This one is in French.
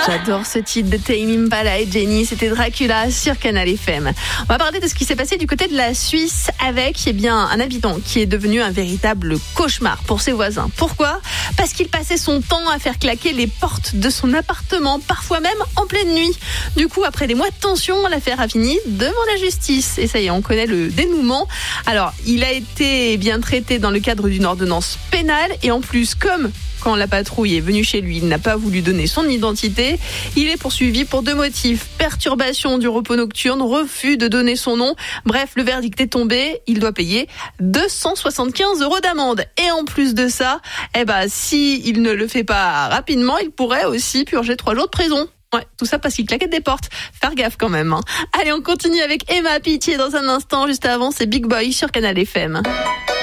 J'adore ce titre de Tame Impala et Jenny. C'était Dracula sur Canal FM. On va parler de ce qui s'est passé du côté de la Suisse avec un habitant qui est devenu un véritable cauchemar pour ses voisins. Pourquoi ? Parce qu'il passait son temps à faire claquer les portes de son appartement, parfois même en pleine nuit. Du coup, après des mois de tension, l'affaire a fini devant la justice. Et ça y est, on connaît le dénouement. Alors, il a été bien traité dans le cadre d'une ordonnance pénale. Et en plus, comme quand la patrouille est venue chez lui, il n'a pas voulu donner son identité. Il est poursuivi pour 2 motifs. Perturbation du repos nocturne, refus de donner son nom. Bref, le verdict est tombé. Il doit payer 275 € d'amende. Et en plus de ça, s'il ne le fait pas rapidement, il pourrait aussi purger 3 jours de prison. Ouais, tout ça parce qu'il claquait des portes. Faire gaffe quand même. Allez, on continue avec Emma Pitié dans un instant. Juste avant, c'est Big Boy sur Canal FM.